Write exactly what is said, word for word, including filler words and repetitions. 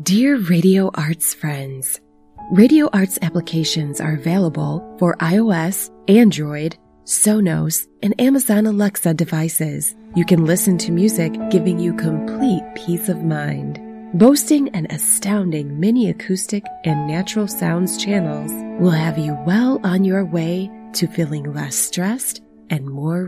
Dear Radio Arts friends, Radio Arts applications are available for iOS, Android, Sonos, and Amazon Alexa devices. You can listen to music giving you complete peace of mind. Boasting an astounding mini acoustic and natural sounds channels will have you well on your way to feeling less stressed and more